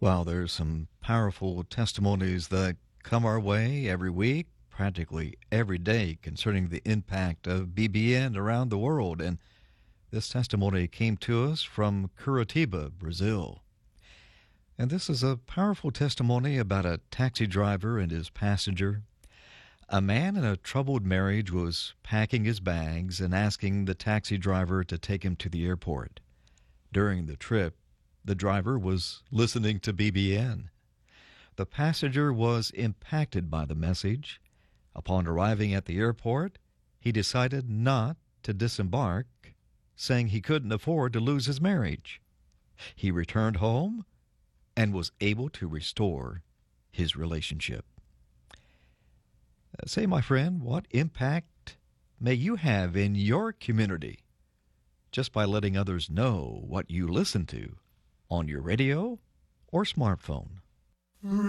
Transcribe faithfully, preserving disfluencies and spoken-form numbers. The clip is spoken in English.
Well, there's some powerful testimonies that come our way every week, practically every day, concerning the impact of B B N around the world. And this testimony came to us from Curitiba, Brazil. And this is a powerful testimony about a taxi driver and his passenger. A man in a troubled marriage was packing his bags and asking the taxi driver to take him to the airport. During the trip, the driver was listening to B B N. The passenger was impacted by the message. Upon arriving at the airport, he decided not to disembark, saying he couldn't afford to lose his marriage. He returned home and was able to restore his relationship. Uh, Say, my friend, what impact may you have in your community just by letting others know what you listen to on your radio or smartphone?